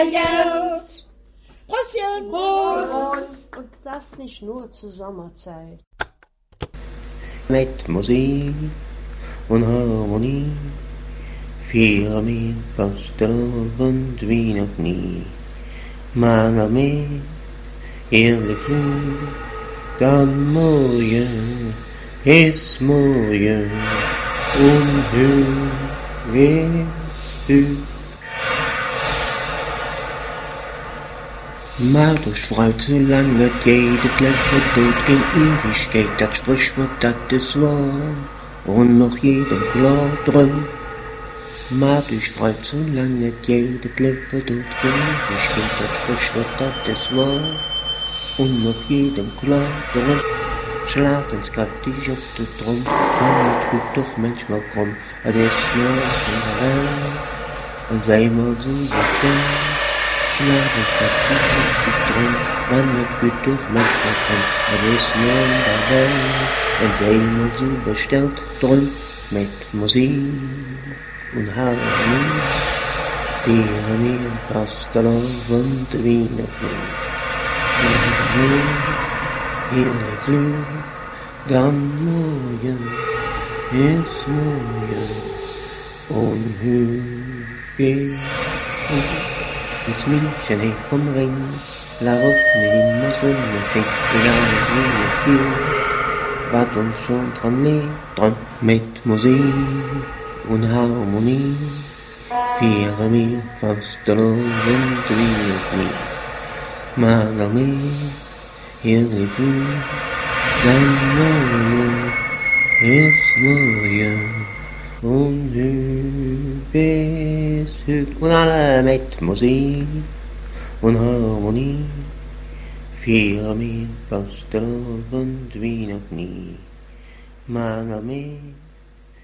Geld. Prostchen. Prost. Und das nicht nur zur Sommerzeit. Mit Musik und Harmonie feiern wir Fastelavond wie noch nie. Mal mehr, ehrlich Flug, dann morgen ist morgen und höher. Macht euch frei, zu lange geht, das Leben tut kein Ewigkeit, das Sprichwort, das ist wahr, und noch jedem klar drin. Macht euch frei, zu lange geht, das Leben tut kein Ewigkeit, das Sprichwort, das ist wahr, und noch jedem klar drin. Schlag ins kräftig auf den Drum, man wird gut doch manchmal krumm, das ist nur in der Welt, und sei mal so bestimmt. Schlag ins kräftig auf den Drum, man wird gut doch manchmal krumm, das ist nur in der Welt, und sei mal so bestellt drum, mit Musik und Harmonie, feiern wir Fastelavond wie noch nie. Hier Flug, dann morgen ist morgen und Hügel. Ins München vom Ring, la Route immer so schön, egal wie es geht, was uns schon dran liegt, dran mit Musik und Harmonie, feiern wir Fastelavond wie noch nie. Magami, hier lebt Flug, dann morgen ist morgen und Hügel ist Hügel. Und alle mit Musik und Harmonie feiern wir Fastelavond wie noch nie. Magami.